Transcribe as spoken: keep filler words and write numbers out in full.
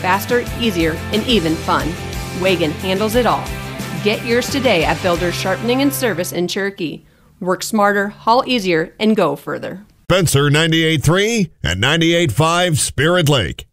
faster, easier, and even fun. Wagon handles it all. Get yours today at Builders Sharpening and Service in Cherokee. Work smarter, haul easier, and go further. Spencer ninety-eight point three and ninety-eight point five Spirit Lake.